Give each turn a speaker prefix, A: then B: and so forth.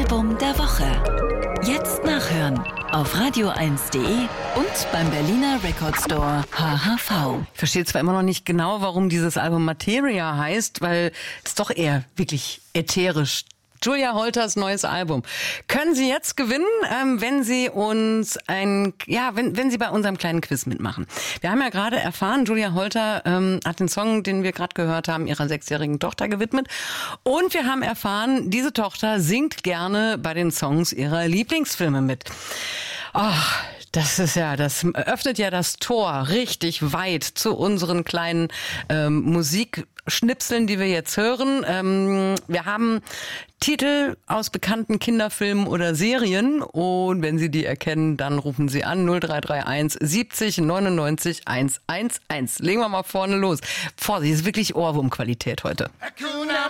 A: Album der Woche. Jetzt nachhören auf radio1.de und beim Berliner Record Store HHV.
B: Ich verstehe zwar immer noch nicht genau, warum dieses Album Materia heißt, weil es doch eher wirklich ätherisch. Julia Holters neues Album. Können Sie jetzt gewinnen, wenn Sie uns wenn Sie bei unserem kleinen Quiz mitmachen. Wir haben ja gerade erfahren, Julia Holter hat den Song, den wir gerade gehört haben, ihrer 6-jährigen Tochter gewidmet. Und wir haben erfahren, diese Tochter singt gerne bei den Songs ihrer Lieblingsfilme mit. Ach, das öffnet ja das Tor richtig weit zu unseren kleinen Musikschnipseln, die wir jetzt hören. Wir haben Titel aus bekannten Kinderfilmen oder Serien und wenn Sie die erkennen, dann rufen Sie an 0331 70 99 111. Legen wir mal vorne los. Vorsicht, ist wirklich Ohrwurmqualität heute.